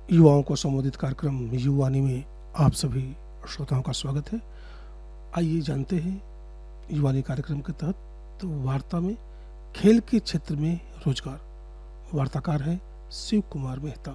युवाओं को संबोधित कार्यक्रम युवानी में आप सभी श्रोताओं का स्वागत है। आइए जानते हैं युवानी कार्यक्रम के तहत तो वार्ता में खेल के क्षेत्र में रोजगार। वार्ताकार हैं शिव कुमार मेहता।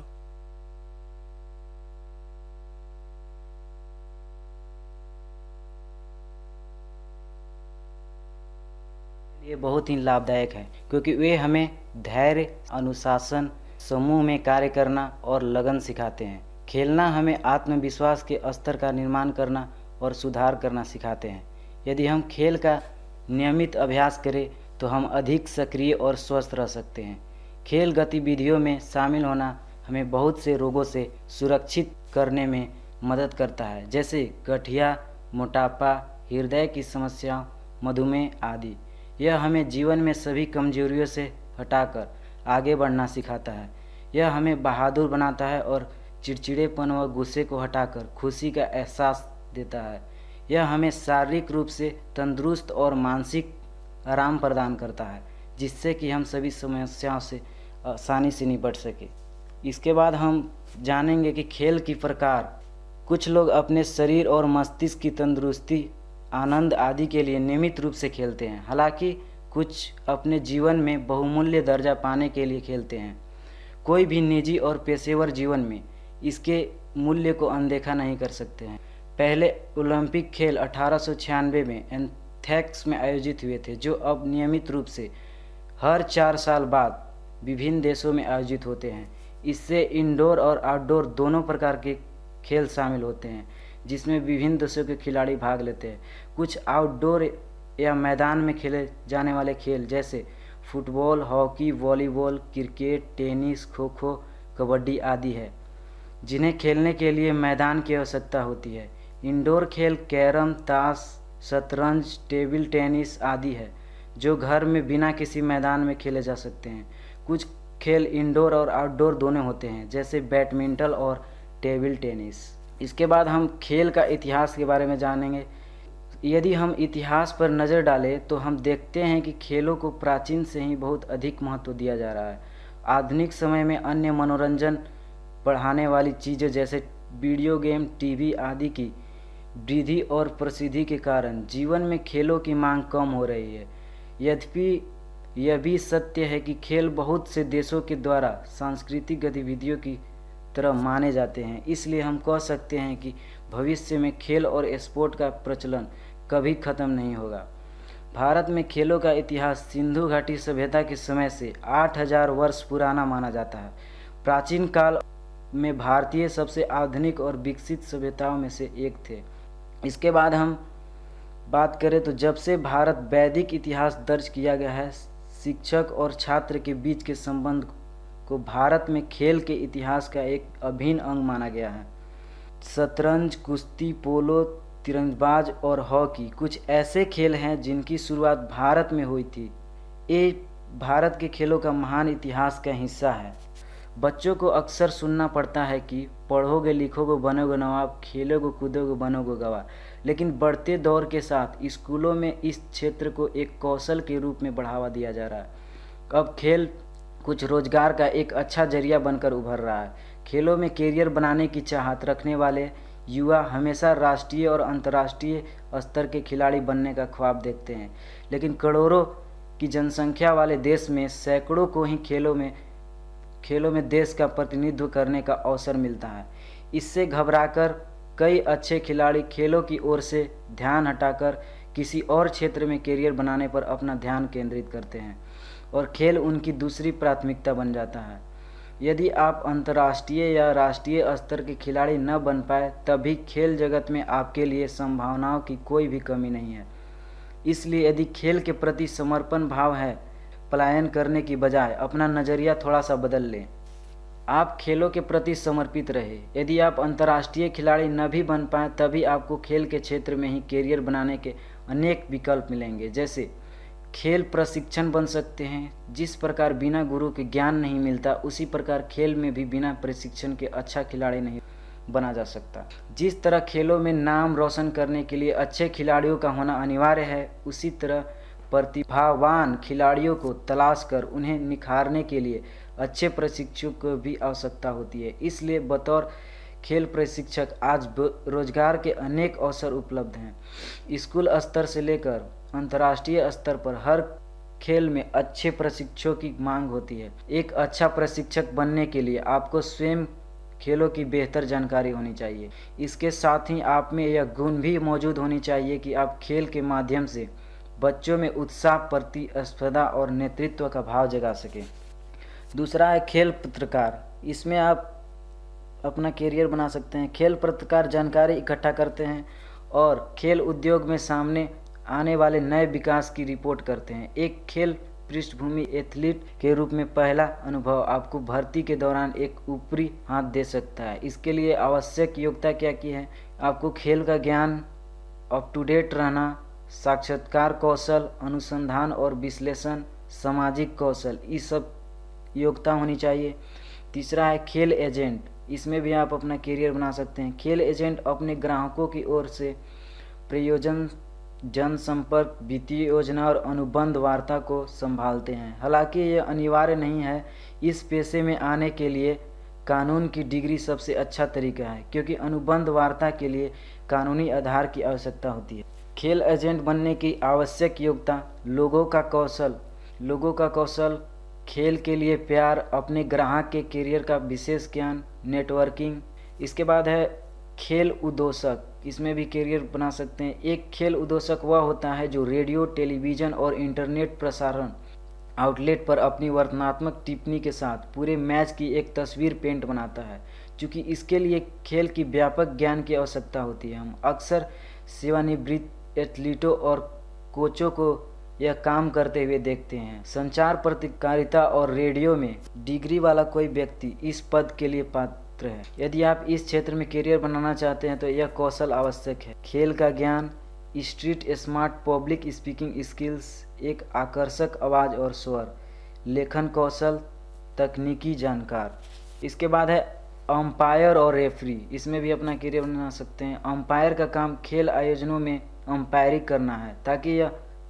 ये बहुत ही लाभदायक है क्योंकि वे हमें धैर्य, अनुशासन, समूह में कार्य करना और लगन सिखाते हैं। खेलना हमें आत्मविश्वास के स्तर का निर्माण करना और सुधार करना सिखाते हैं। यदि हम खेल का नियमित अभ्यास करें तो हम अधिक सक्रिय और स्वस्थ रह सकते हैं। खेल गतिविधियों में शामिल होना हमें बहुत से रोगों से सुरक्षित करने में मदद करता है, जैसे गठिया, मोटापा, हृदय की समस्याओं, मधुमेह आदि। यह हमें जीवन में सभी कमजोरियों से हटाकर आगे बढ़ना सिखाता है। यह हमें बहादुर बनाता है और चिड़चिड़ेपन व गुस्से को हटाकर खुशी का एहसास देता है। यह हमें शारीरिक रूप से तंदुरुस्त और मानसिक आराम प्रदान करता है, जिससे कि हम सभी समस्याओं से आसानी से निपट सके। इसके बाद हम जानेंगे कि खेल की प्रकार। कुछ लोग अपने शरीर और मस्तिष्क की तंदुरुस्ती, आनंद आदि के लिए नियमित रूप से खेलते हैं। हालांकि कुछ अपने जीवन में बहुमूल्य दर्जा पाने के लिए खेलते हैं। कोई भी निजी और पेशेवर जीवन में इसके मूल्य को अनदेखा नहीं कर सकते हैं। पहले ओलंपिक खेल 1896 में एथेंस में आयोजित हुए थे, जो अब नियमित रूप से हर 4 साल बाद विभिन्न देशों में आयोजित होते हैं। इससे इंडोर और आउटडोर दोनों प्रकार के खेल शामिल होते हैं, जिसमें विभिन्न देशों के खिलाड़ी भाग लेते हैं। कुछ आउटडोर या मैदान में खेले जाने वाले खेल जैसे football, hockey, volleyball, cricket, tennis, kho kho, kabaddi आदि है, जिन्हें खेलने के लिए मैदान की आवश्यकता होती है। इंडोर खेल कैरम, ताश, शतरंज, टेबल टेनिस आदि है, जो घर में बिना किसी मैदान में खेले जा सकते हैं। कुछ खेल इंडोर और आउटडोर दोनों होते हैं, जैसे बैडमिंटन और टेबल टेनिस। इसके बाद हम खेल का इतिहास के बारे में जानेंगे। यदि हम इतिहास पर नज़र डालें तो हम देखते हैं कि खेलों को प्राचीन से ही बहुत अधिक महत्व दिया जा रहा है। आधुनिक समय में अन्य मनोरंजन बढ़ाने वाली चीज़ें जैसे वीडियो गेम, टीवी आदि की वृद्धि और प्रसिद्धि के कारण जीवन में खेलों की मांग कम हो रही है। यद्यपि यह भी सत्य है कि खेल बहुत से देशों के द्वारा सांस्कृतिक गतिविधियों की तरह माने जाते हैं। इसलिए हम कह सकते हैं कि भविष्य में खेल और स्पोर्ट का प्रचलन कभी खत्म नहीं होगा। भारत में खेलों का इतिहास सिंधु घाटी सभ्यता के समय से 8000 वर्ष पुराना माना जाता है। प्राचीन काल में भारतीय सबसे आधुनिक और विकसित सभ्यताओं में से एक थे। इसके बाद हम बात करें तो जब से भारत वैदिक इतिहास दर्ज किया गया है, शिक्षक और छात्र के बीच के संबंध को भारत में खेल के इतिहास का एक अभिन्न अंग माना गया है। शतरंज, कुश्ती, पोलो, तीरंदाज और हॉकी कुछ ऐसे खेल हैं जिनकी शुरुआत भारत में हुई थी। ये भारत के खेलों का महान इतिहास का हिस्सा है। बच्चों को अक्सर सुनना पड़ता है कि पढ़ोगे लिखोगे बनोगे नवाब, खेलोगे कूदोगे बनोगे गवाह। लेकिन बढ़ते दौर के साथ स्कूलों में इस क्षेत्र को एक कौशल के रूप में बढ़ावा दिया जा रहा है। अब खेल कुछ रोजगार का एक अच्छा जरिया बनकर उभर रहा है। खेलों में कैरियर बनाने की चाहत रखने वाले युवा हमेशा राष्ट्रीय और अंतर्राष्ट्रीय स्तर के खिलाड़ी बनने का ख्वाब देखते हैं, लेकिन करोड़ों की जनसंख्या वाले देश में सैकड़ों को ही खेलों में देश का प्रतिनिधित्व करने का अवसर मिलता है। इससे घबराकर कई अच्छे खिलाड़ी खेलों की ओर से ध्यान हटाकर किसी और क्षेत्र में कैरियर बनाने पर अपना ध्यान केंद्रित करते हैं और खेल उनकी दूसरी प्राथमिकता बन जाता है। यदि आप अंतर्राष्ट्रीय या राष्ट्रीय स्तर के खिलाड़ी न बन पाए, तभी खेल जगत में आपके लिए संभावनाओं की कोई भी कमी नहीं है। इसलिए यदि खेल के प्रति समर्पण भाव है, पलायन करने की बजाय अपना नज़रिया थोड़ा सा बदल लें। आप खेलों के प्रति समर्पित रहे। यदि आप अंतर्राष्ट्रीय खिलाड़ी न भी बन पाए, तभी आपको खेल के क्षेत्र में ही कैरियर बनाने के अनेक विकल्प मिलेंगे। जैसे खेल प्रशिक्षण बन सकते हैं। जिस प्रकार बिना गुरु के ज्ञान नहीं मिलता, उसी प्रकार खेल में भी बिना प्रशिक्षण के अच्छा खिलाड़ी नहीं बना जा सकता। जिस तरह खेलों में नाम रोशन करने के लिए अच्छे खिलाड़ियों का होना अनिवार्य है, उसी तरह प्रतिभावान खिलाड़ियों को तलाश कर उन्हें निखारने के लिए अच्छे प्रशिक्षकों की भी आवश्यकता होती है। इसलिए बतौर खेल प्रशिक्षक आज रोजगार के अनेक अवसर उपलब्ध हैं। स्कूल स्तर से लेकर अंतर्राष्ट्रीय स्तर पर हर खेल में अच्छे प्रशिक्षकों की मांग होती है। एक अच्छा प्रशिक्षक बनने के लिए आपको स्वयं खेलों की बेहतर जानकारी होनी चाहिए। इसके साथ ही आप में यह गुण भी मौजूद होनी चाहिए कि आप खेल के माध्यम से बच्चों में उत्साह, प्रतिस्पर्धा और नेतृत्व का भाव जगा सकें। दूसरा है खेल पत्रकार। इसमें आप अपना करियर बना सकते हैं। खेल पत्रकार जानकारी इकट्ठा करते हैं और खेल उद्योग में सामने आने वाले नए विकास की रिपोर्ट करते हैं। एक खेल पृष्ठभूमि एथलीट के रूप में पहला अनुभव आपको भर्ती के दौरान एक ऊपरी हाथ दे सकता है। इसके लिए आवश्यक योग्यता क्या की है? आपको खेल का ज्ञान, अप टू डेट रहना, साक्षात्कार कौशल, अनुसंधान और विश्लेषण, सामाजिक कौशल, ये सब योग्यता होनी चाहिए। तीसरा है खेल एजेंट। इसमें भी आप अपना करियर बना सकते हैं। खेल एजेंट अपने ग्राहकों की ओर से प्रयोजन, जनसंपर्क, वित्तीय योजना और अनुबंध वार्ता को संभालते हैं। हालांकि यह अनिवार्य नहीं है। इस पेशे में आने के लिए कानून की डिग्री सबसे अच्छा तरीका है, क्योंकि अनुबंध वार्ता के लिए कानूनी आधार की आवश्यकता होती है। खेल एजेंट बनने की आवश्यक योग्यता: लोगों का कौशल, खेल के लिए प्यार, अपने ग्राहक के करियर का विशेष ज्ञान, नेटवर्किंग। इसके बाद है खेल उद्घोषक। इसमें भी करियर बना सकते हैं। एक खेल उद्घोषक वह होता है जो रेडियो, टेलीविज़न और इंटरनेट प्रसारण आउटलेट पर अपनी वर्णनात्मक टिप्पणी के साथ पूरे मैच की एक तस्वीर पेंट बनाता है। चूँकि इसके लिए खेल की व्यापक ज्ञान की आवश्यकता होती है, हम अक्सर सेवानिवृत्त एथलीटों और कोचों को यह काम करते हुए देखते हैं। संचार, पत्रकारिता और रेडियो में डिग्री वाला कोई व्यक्ति इस पद के लिए पात्र है। यदि आप इस क्षेत्र में करियर बनाना चाहते हैं तो यह कौशल आवश्यक है। खेल का ज्ञान, street smart, public speaking skills, एक आकर्षक आवाज़ और स्वर, लेखन कौशल, तकनीकी जानकार। इसके बाद है अंपायर और रेफरी। इसमें भी अपना करियर बना सकते हैं। अंपायर का काम खेल आयोजनों में अंपायरिंग करना है, ताकि यह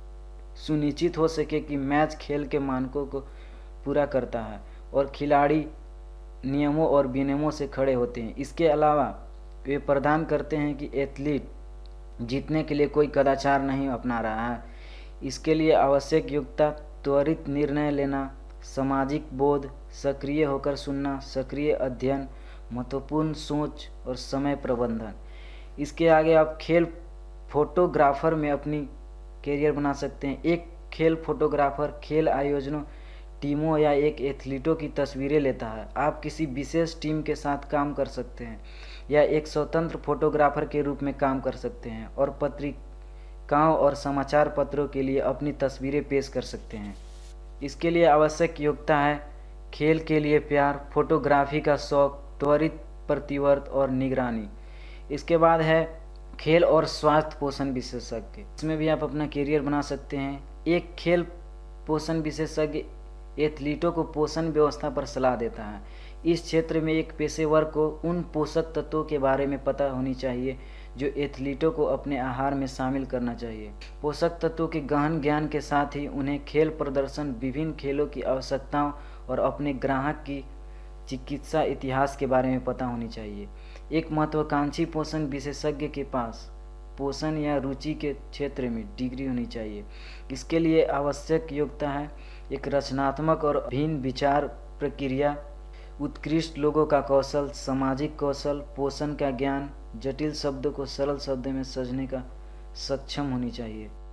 सुनिश्चित हो सके कि मैच खेल के मानकों को पूरा करता है और खिलाड़ी नियमों और विनियमों से खड़े होते हैं। इसके अलावा वे प्रदान करते हैं कि एथलीट जीतने के लिए कोई कदाचार नहीं अपना रहा है। इसके लिए आवश्यक योग्यता: त्वरित निर्णय लेना, सामाजिक बोध, सक्रिय होकर सुनना, सक्रिय अध्ययन, महत्वपूर्ण सोच और समय प्रबंधन। इसके आगे आप खेल फोटोग्राफर में अपनी करियर बना सकते हैं। एक खेल फोटोग्राफर खेल आयोजनों, टीमों या एक एथलीटों की तस्वीरें लेता है। आप किसी विशेष टीम के साथ काम कर सकते हैं या एक स्वतंत्र फोटोग्राफर के रूप में काम कर सकते हैं और पत्रिकाओं और समाचार पत्रों के लिए अपनी तस्वीरें पेश कर सकते हैं। इसके लिए आवश्यक योग्यता है: खेल के लिए प्यार, फोटोग्राफी का शौक, त्वरित प्रतिवर्त और निगरानी। इसके बाद है खेल और स्वास्थ्य पोषण विशेषज्ञ। इसमें भी आप अपना करियर बना सकते हैं। एक खेल पोषण विशेषज्ञ एथलीटों को पोषण व्यवस्था पर सलाह देता है। इस क्षेत्र में एक पेशेवर को उन पोषक तत्वों के बारे में पता होनी चाहिए जो एथलीटों को अपने आहार में शामिल करना चाहिए। पोषक तत्वों के गहन ज्ञान के साथ ही उन्हें खेल प्रदर्शन, विभिन्न खेलों की आवश्यकताओं और अपने ग्राहक की चिकित्सा इतिहास के बारे में पता होनी चाहिए। एक महत्वाकांक्षी पोषण विशेषज्ञ के पास पोषण या रुचि के क्षेत्र में डिग्री होनी चाहिए। इसके लिए आवश्यक योग्यता है: एक रचनात्मक और भिन्न विचार प्रक्रिया, उत्कृष्ट लोगों का कौशल, सामाजिक कौशल, पोषण का ज्ञान, जटिल शब्दों को सरल शब्दों में समझने का सक्षम होनी चाहिए।